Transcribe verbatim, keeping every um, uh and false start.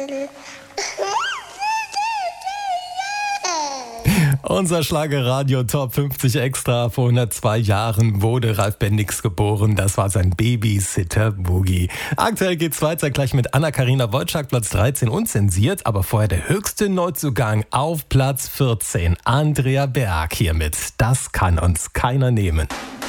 Unser Schlagerradio Top fünfzig Extra. Vor hundertzwei Jahren wurde Ralf Bendix geboren. Das war sein Babysitter Boogie. Aktuell geht's weiter gleich mit Anna-Karina Wojcik, Platz dreizehn, unzensiert. Aber vorher der höchste Neuzugang auf Platz vierzehn. Andrea Berg hiermit. Das kann uns keiner nehmen.